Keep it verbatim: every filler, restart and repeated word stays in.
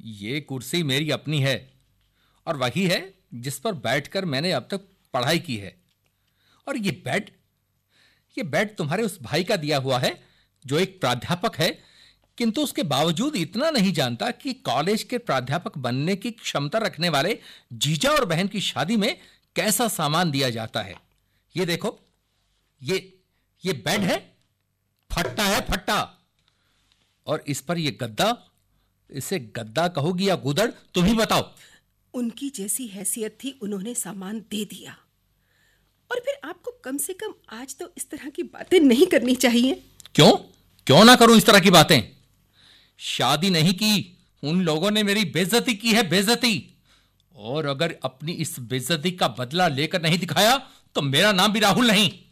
ये कुर्सी मेरी अपनी है और वही है जिस पर बैठकर मैंने अब तक पढ़ाई की है। और ये बेड, ये बेड तुम्हारे उस भाई का दिया हुआ है जो एक प्राध्यापक है, किंतु उसके बावजूद इतना नहीं जानता कि कॉलेज के प्राध्यापक बनने की क्षमता रखने वाले जीजा और बहन की शादी में कैसा सामान दिया जाता है। ये देखो, ये ये बेड है, फट्टा है, फट्टा। और इस पर ये गद्दा, इसे गद्दा कहोगी या गुदड़, तुम ही बताओ। उनकी जैसी हैसियत थी, उन्होंने सामान दे दिया। और फिर आपको कम से कम आज तो इस तरह की बातें नहीं करनी चाहिए। क्यों क्यों ना करूं इस तरह की बातें? शादी नहीं की, उन लोगों ने मेरी बेइज्जती की है, बेइज्जती। और अगर अपनी इस बेइज्जती का बदला लेकर नहीं दिखाया तो मेरा नाम भी राहुल नहीं।